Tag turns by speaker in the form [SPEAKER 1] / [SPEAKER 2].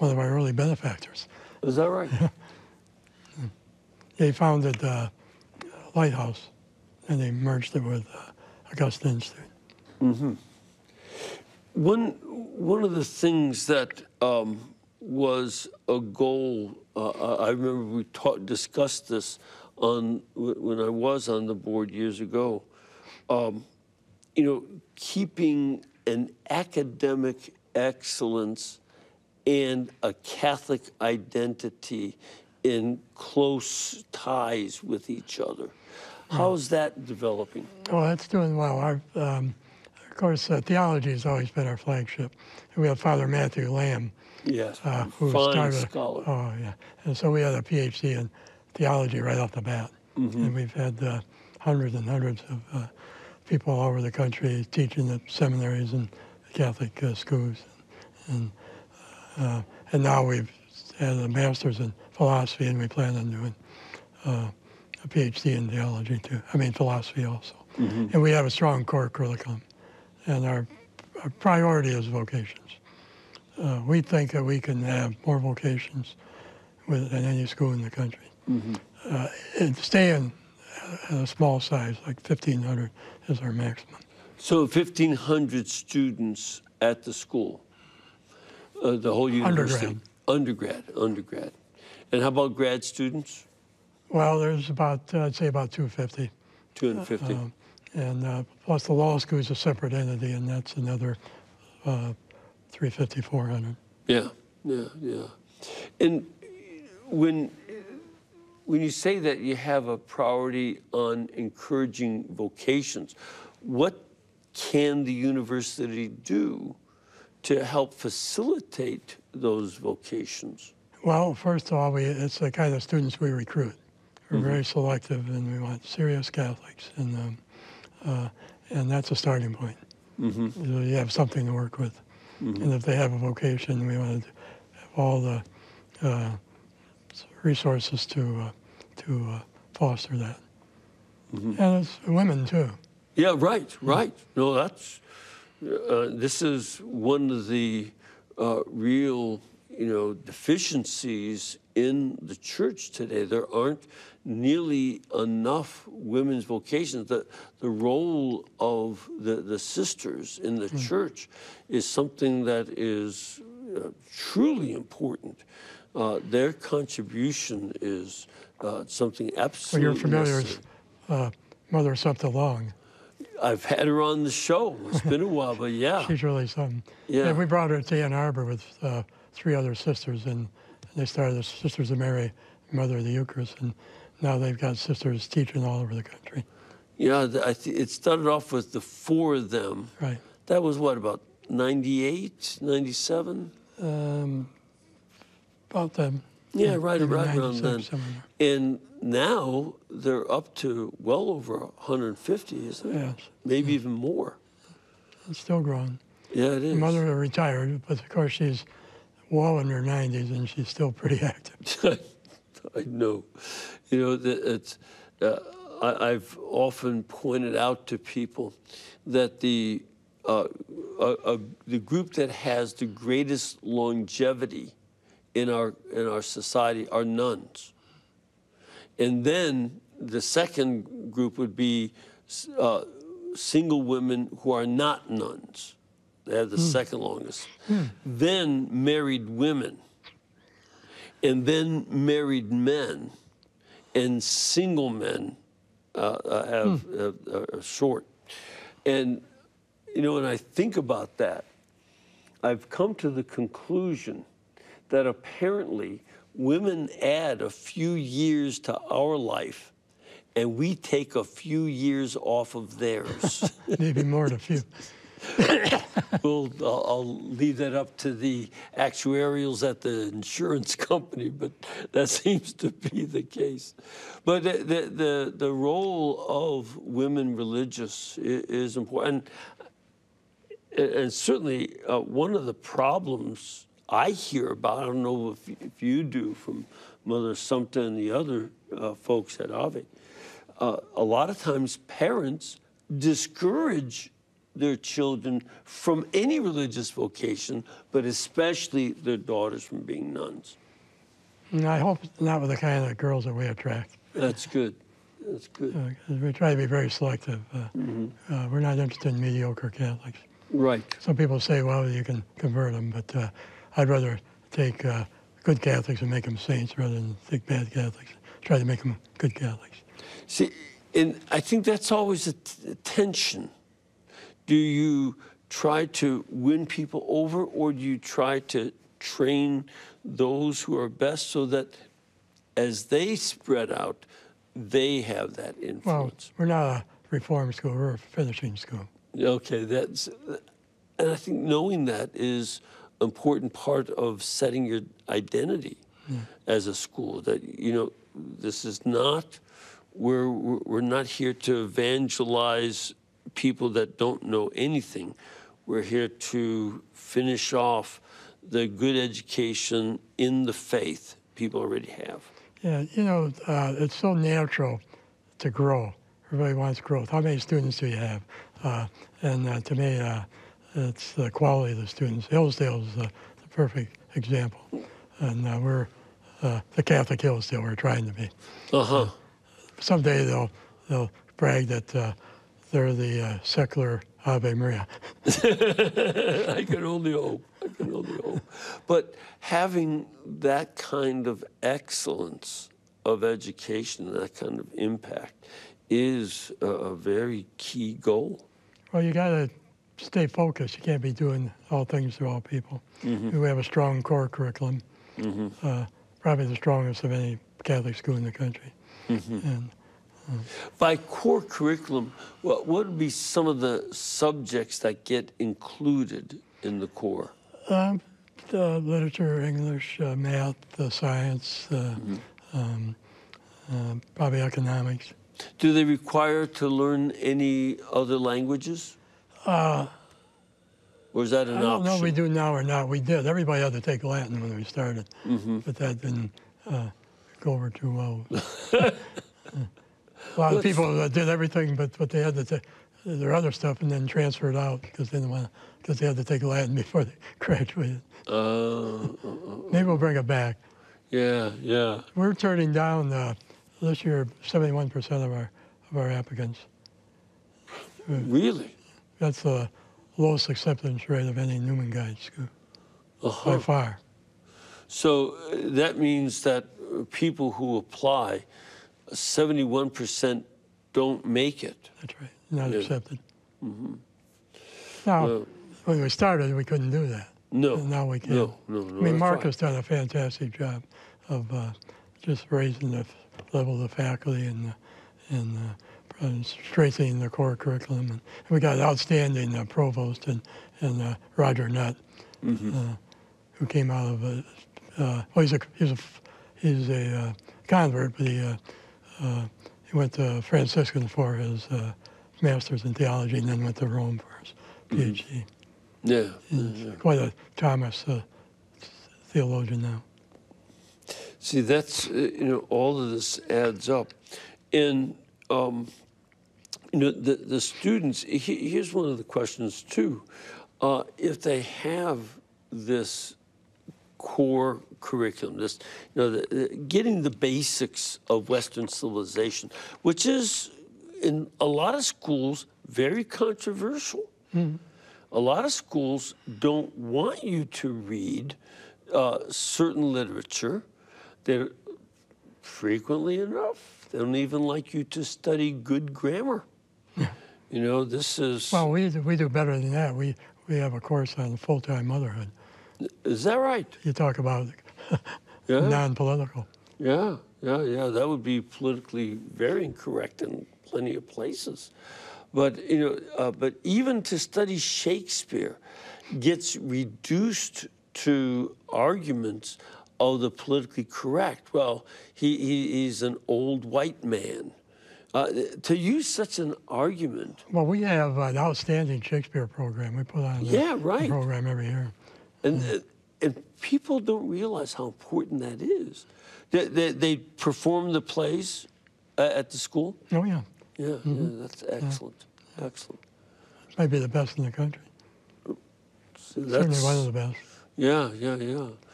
[SPEAKER 1] one of our early benefactors.
[SPEAKER 2] Is that right?
[SPEAKER 1] They founded Lighthouse, and they merged it with Augusta Institute.
[SPEAKER 2] Mm-hmm. One of the things that was a goal, I remember we discussed this when I was on the board years ago, you know, keeping an academic excellence and a Catholic identity in close ties with each other. How's that developing?
[SPEAKER 1] Oh, that's doing well. Of course, theology has always been our flagship. We have Father Matthew Lamb,
[SPEAKER 2] yes,
[SPEAKER 1] who
[SPEAKER 2] fine
[SPEAKER 1] started.
[SPEAKER 2] Scholar.
[SPEAKER 1] Oh, yeah. And so we had a PhD in theology right off the bat.
[SPEAKER 2] Mm-hmm.
[SPEAKER 1] And we've had hundreds and hundreds of people all over the country teaching at seminaries and Catholic schools. And now we've had a master's in philosophy, and we plan on doing a PhD in theology too. I mean, philosophy also. Mm-hmm. And we have a strong core curriculum. And our priority is vocations. We think that we can have more vocations than any school in the country. Mm-hmm. And staying at a small size, like 1,500, is our maximum.
[SPEAKER 2] So 1,500 students at the school, the whole university? Undergrad. And how about grad students?
[SPEAKER 1] Well, there's about, I'd say about 250.
[SPEAKER 2] 250.
[SPEAKER 1] And plus the law school is a separate entity, and that's another 350, 400.
[SPEAKER 2] Yeah. And when you say that you have a priority on encouraging vocations, what can the university do to help facilitate those vocations? Well,
[SPEAKER 1] first of all, it's the kind of students we recruit. We're mm-hmm. very selective, and we want serious Catholics, and that's a starting point. Mm-hmm. So you have something to work with. Mm-hmm. And if they have a vocation, we want to have all the resources to foster that. Mm-hmm. And it's women, too. Yeah, right. No, that's, this is one of the real, deficiencies in the church today. There aren't nearly enough women's vocations. The role of the sisters in the church is something that is truly important. Their contribution is something absolutely Well, you're familiar
[SPEAKER 2] necessary.
[SPEAKER 1] with Mother Septa Long.
[SPEAKER 2] I've had her on the show. It's been a while, but yeah.
[SPEAKER 1] She's really something.
[SPEAKER 2] Yeah.
[SPEAKER 1] We brought her to Ann Arbor with 3 other sisters, and they started the Sisters of Mary, Mother of the Eucharist, and now they've got sisters teaching all over the country.
[SPEAKER 2] Yeah, it started off with the 4 of them.
[SPEAKER 1] Right.
[SPEAKER 2] That was what, about 98, 97?
[SPEAKER 1] About them.
[SPEAKER 2] Yeah, right around then. And now they're up to well over 150, isn't it?
[SPEAKER 1] Yes.
[SPEAKER 2] Maybe even more.
[SPEAKER 1] It's still growing.
[SPEAKER 2] Yeah, it is.
[SPEAKER 1] Mother retired, but of course she's well in her 90s, and she's still pretty active.
[SPEAKER 2] I know. I've often pointed out to people that the group that has the greatest longevity in our society are nuns. And then the second group would be single women who are not nuns. They have the second longest. Then married women, and then married men, and single men are short. And, when I think about that, I've come to the conclusion that apparently women add a few years to our life, and we take a few years off of theirs.
[SPEAKER 1] Maybe more than a few.
[SPEAKER 2] I'll leave that up to the actuarials at the insurance company, but that seems to be the case. But the role of women religious is important. And certainly one of the problems I hear about, I don't know if you do from Mother Sumta and the other folks at Ave, a lot of times parents discourage their children from any religious vocation, but especially their daughters from being nuns.
[SPEAKER 1] And I hope not with the kind of girls that we attract.
[SPEAKER 2] That's good. That's good.
[SPEAKER 1] 'Cause we try to be very selective. We're not interested in mediocre Catholics.
[SPEAKER 2] Right.
[SPEAKER 1] Some people say, well, you can convert them, but I'd rather take good Catholics and make them saints rather than take bad Catholics. Try to make them good Catholics.
[SPEAKER 2] See, and I think that's always a tension. Do you try to win people over, or do you try to train those who are best so that as they spread out, they have that
[SPEAKER 1] Well,
[SPEAKER 2] influence?
[SPEAKER 1] we're not a reform school, we're a finishing school.
[SPEAKER 2] Okay, and I think knowing that is an important part of setting your identity as a school. That, you know, this is not, we're not here to evangelize people that don't know anything. We're here to finish off the good education in the faith people already have.
[SPEAKER 1] Yeah, you know, it's so natural to grow. Everybody wants growth. How many students do you have? And to me, it's the quality of the students. Hillsdale is the perfect example. And we're the Catholic Hillsdale we're trying to be.
[SPEAKER 2] Uh-huh.
[SPEAKER 1] Someday they'll brag that they're the secular Ave Maria.
[SPEAKER 2] I can only hope. I can only hope. But having that kind of excellence of education, that kind of impact, is a very key goal.
[SPEAKER 1] Well, you got to stay focused. You can't be doing all things to all people. We have a strong core curriculum, probably the strongest of any Catholic school in the country. And
[SPEAKER 2] By core curriculum, what would be some of the subjects that get included in the core?
[SPEAKER 1] literature, English, math, science, probably economics.
[SPEAKER 2] Do they require to learn any other languages? Or is that an
[SPEAKER 1] I don't know if we
[SPEAKER 2] option?
[SPEAKER 1] do now or not. We did. Everybody had to take Latin when we started, but that didn't go over too well. A lot of people did everything, but they had to take their other stuff and then transferred out because they didn't want because they had to take Latin before they graduated. Maybe we'll bring it back.
[SPEAKER 2] Yeah, yeah.
[SPEAKER 1] We're turning down this year 71% of our applicants.
[SPEAKER 2] Really?
[SPEAKER 1] That's the lowest acceptance rate of any Newman Guide school by far.
[SPEAKER 2] So that means that people who apply, 71% don't make it.
[SPEAKER 1] That's right, not
[SPEAKER 2] Yeah.
[SPEAKER 1] accepted. Now, when we started, we couldn't do that.
[SPEAKER 2] No.
[SPEAKER 1] And now we can.
[SPEAKER 2] No.
[SPEAKER 1] I mean,
[SPEAKER 2] that's
[SPEAKER 1] Mark
[SPEAKER 2] right.
[SPEAKER 1] has done a fantastic job of just raising the level of the faculty and strengthening the core curriculum. And we got an outstanding provost and Roger Nutt, who came out of he's a convert, but he went to Franciscan for his master's in theology and then went to Rome for his PhD.
[SPEAKER 2] Yeah.
[SPEAKER 1] He's quite a Thomas theologian now.
[SPEAKER 2] See, that's, all of this adds up. And, the students, here's one of the questions too. If they have this core curriculum, this, getting the basics of Western civilization, which is in a lot of schools very controversial. A lot of schools don't want you to read certain literature. They frequently enough, they don't even like you to study good grammar. This is.
[SPEAKER 1] Well, we do better than that. We have a course on full-time motherhood.
[SPEAKER 2] Is that right?
[SPEAKER 1] You talk about
[SPEAKER 2] Yeah.
[SPEAKER 1] non-political.
[SPEAKER 2] Yeah. That would be politically very incorrect in plenty of places. But but even to study Shakespeare gets reduced to arguments of the politically correct. Well, he's an old white man. To use such an argument.
[SPEAKER 1] Well, we have an outstanding Shakespeare program. We put on a program every year.
[SPEAKER 2] And people don't realize how important that is. They perform the plays at the school.
[SPEAKER 1] Oh yeah.
[SPEAKER 2] Yeah, that's excellent. Excellent.
[SPEAKER 1] Might be the best in the country. Certainly one of the best.
[SPEAKER 2] Yeah, yeah, yeah.